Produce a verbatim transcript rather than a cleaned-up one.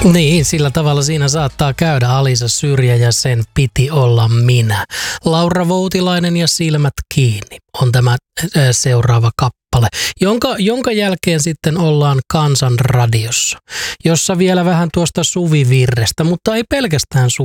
Niin, sillä tavalla siinä saattaa käydä. Alisa Syrjä ja sen piti olla minä. Laura Voutilainen ja Silmät kiinni on tämä seuraava kappale, jonka, jonka jälkeen sitten ollaan Kansanradiossa, jossa vielä vähän tuosta Suvivirrestä, mutta ei pelkästään